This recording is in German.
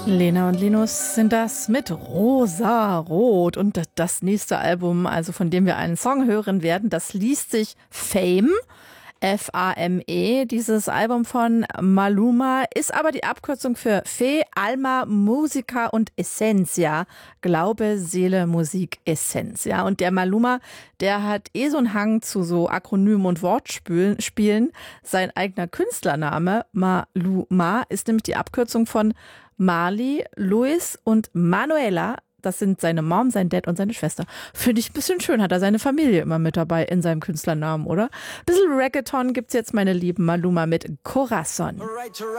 Lena und Linus sind das mit Rosa Rot. Und das nächste Album, also von dem wir einen Song hören werden, das liest sich Fame. F-A-M-E. Dieses Album von Maluma ist aber die Abkürzung für Fe, Alma, Musica und Essentia. Glaube, Seele, Musik, Essenz. Ja, und der Maluma, der hat so einen Hang zu so Akronymen und Wortspielen. Sein eigener Künstlername, Maluma, ist nämlich die Abkürzung von Marley, Luis und Manuela. Das sind seine Mom, sein Dad und seine Schwester. Finde ich ein bisschen schön, hat er seine Familie immer mit dabei in seinem Künstlernamen, oder? Ein bisschen Reggaeton gibt's jetzt, meine lieben Maluma mit Corazon.